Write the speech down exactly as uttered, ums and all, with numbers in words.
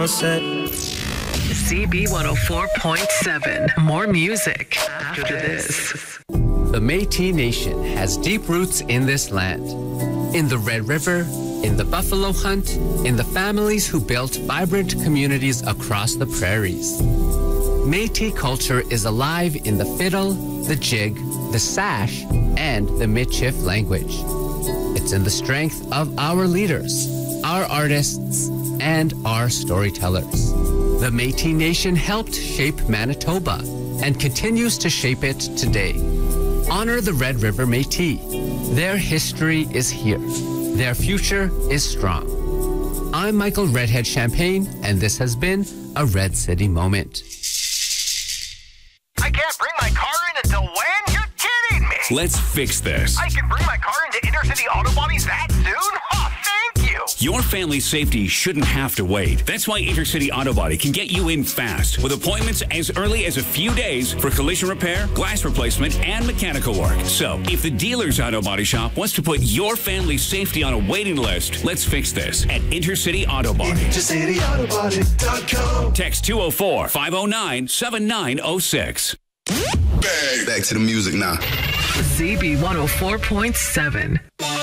Z B one oh four point seven. More music after this. The Métis Nation has deep roots in this land. In the Red River, in the buffalo hunt, in the families who built vibrant communities across the prairies. Métis culture is alive in the fiddle, the jig, the sash, and the Michif language. It's in the strength of our leaders, our artists, and our storytellers. The Métis Nation helped shape Manitoba and continues to shape it today. Honor the Red River Métis. Their history is here. Their future is strong. I'm Michael Redhead Champagne, and this has been a Red City Moment. I can't bring my car in until when? You're kidding me! Let's fix this. I can bring my car into Intercity Auto Bodies that soon? Oh, thank you! Your family's safety shouldn't have to wait. That's why Intercity Auto Body can get you in fast with appointments as early as a few days for collision repair, glass replacement, and mechanical work. So, if the dealer's auto body shop wants to put your family's safety on a waiting list, let's fix this at Intercity Auto Body. Intercity Auto Body dot com. Text two oh four, five oh nine, seven nine oh six. Back to the music now. Z B one oh four point seven.